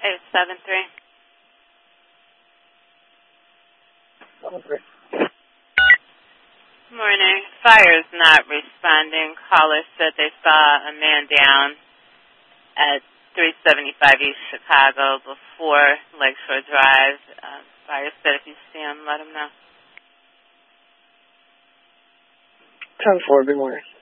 873. Okay. Morning. Fire's not responding. Caller said they saw a man down at 375 East Chicago before Lakeshore Drive. Fire said if you see him, let him know. 10-4, good morning.